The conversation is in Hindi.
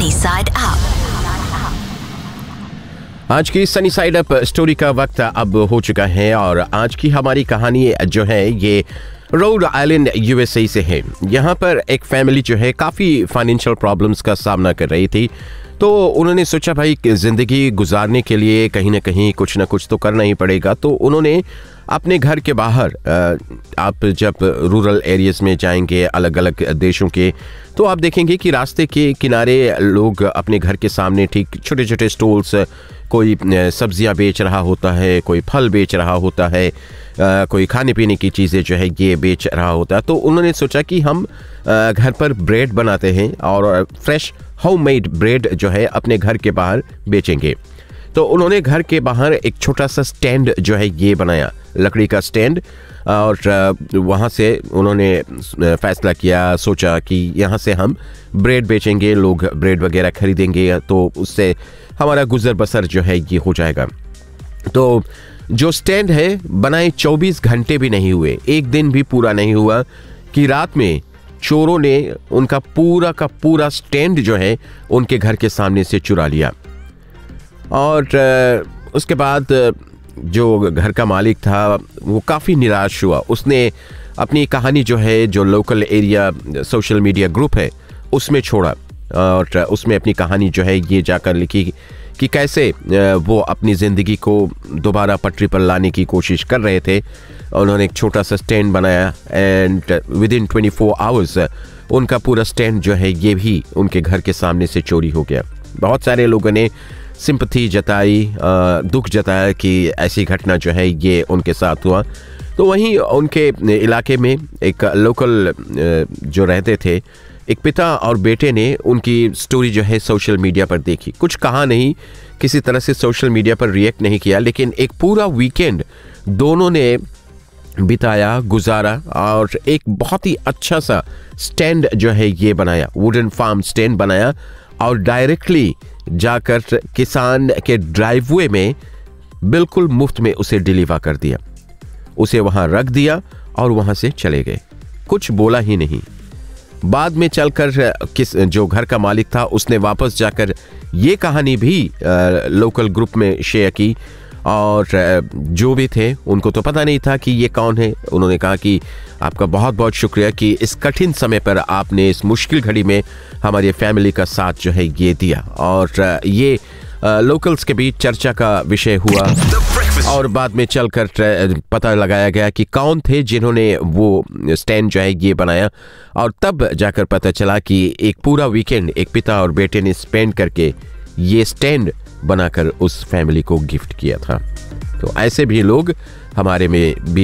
Sunny side up. आज की सनी साइड अप स्टोरी का वक्त अब हो चुका है और आज की हमारी कहानी जो है ये रोड आइलैंड यूएसए से है। यहाँ पर एक फैमिली जो है काफ़ी फाइनेंशियल प्रॉब्लम्स का सामना कर रही थी, तो उन्होंने सोचा भाई ज़िंदगी गुजारने के लिए कहीं ना कहीं कुछ ना कुछ तो करना ही पड़ेगा। तो उन्होंने अपने घर के बाहर, आप जब रूरल एरियाज़ में जाएंगे अलग अलग देशों के, तो आप देखेंगे कि रास्ते के किनारे लोग अपने घर के सामने ठीक छोटे छोटे स्टॉल्स, कोई सब्जियां बेच रहा होता है, कोई फल बेच रहा होता है, कोई खाने पीने की चीज़ें जो है ये बेच रहा होता है। तो उन्होंने सोचा कि हम घर पर ब्रेड बनाते हैं और फ्रेश होममेड ब्रेड जो है अपने घर के बाहर बेचेंगे। तो उन्होंने घर के बाहर एक छोटा सा स्टैंड जो है ये बनाया, लकड़ी का स्टैंड, और वहाँ से उन्होंने फैसला किया, सोचा कि यहाँ से हम ब्रेड बेचेंगे, लोग ब्रेड वगैरह खरीदेंगे तो उससे हमारा गुजर बसर जो है ये हो जाएगा। तो जो स्टैंड है बनाए 24 घंटे भी नहीं हुए, एक दिन भी पूरा नहीं हुआ कि रात में चोरों ने उनका पूरा का पूरा स्टैंड जो है उनके घर के सामने से चुरा लिया। और उसके बाद जो घर का मालिक था वो काफ़ी निराश हुआ। उसने अपनी कहानी जो है, जो local area social media group है उसमें छोड़ा और उसमें अपनी कहानी जो है ये जाकर लिखी कि कैसे वो अपनी ज़िंदगी को दोबारा पटरी पर लाने की कोशिश कर रहे थे। उन्होंने एक छोटा सा स्टैंड बनाया एंड विद इन 24 आवर्स उनका पूरा स्टैंड जो है ये भी उनके घर के सामने से चोरी हो गया। बहुत सारे लोगों ने सिंपैथी जताई, दुख जताया कि ऐसी घटना जो है ये उनके साथ हुआ। तो वहीं उनके इलाके में एक लोकल जो रहते थे, एक पिता और बेटे ने उनकी स्टोरी जो है सोशल मीडिया पर देखी। कुछ कहा नहीं, किसी तरह से सोशल मीडिया पर रिएक्ट नहीं किया, लेकिन एक पूरा वीकेंड दोनों ने बिताया, गुजारा और एक बहुत ही अच्छा सा स्टैंड जो है ये बनाया, वुडन फार्म स्टैंड बनाया और डायरेक्टली जाकर किसान के ड्राइववे में बिल्कुल मुफ्त में उसे डिलीवर कर दिया। उसे वहां रख दिया और वहां से चले गए, कुछ बोला ही नहीं। बाद में चलकर जो घर का मालिक था उसने वापस जाकर ये कहानी भी लोकल ग्रुप में शेयर की और जो भी थे उनको तो पता नहीं था कि ये कौन है। उन्होंने कहा कि आपका बहुत बहुत शुक्रिया कि इस कठिन समय पर आपने, इस मुश्किल घड़ी में हमारी फैमिली का साथ जो है ये दिया। और ये लोकल्स के बीच चर्चा का विषय हुआ और बाद में चलकर पता लगाया गया कि कौन थे जिन्होंने वो स्टैंड जो है ये बनाया। और तब जाकर पता चला कि एक पूरा वीकेंड एक पिता और बेटे ने स्पेंड करके ये स्टैंड बनाकर उस फैमिली को गिफ्ट किया था। तो ऐसे भी लोग हमारे में भी